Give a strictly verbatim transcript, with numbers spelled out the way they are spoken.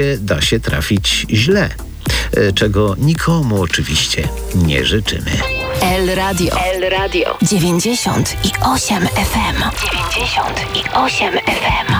da się trafić źle, czego nikomu oczywiście nie życzymy. El Radio. El Radio. dziewięćdziesiąt i osiem F M. dziewięćdziesiąt i osiem F M.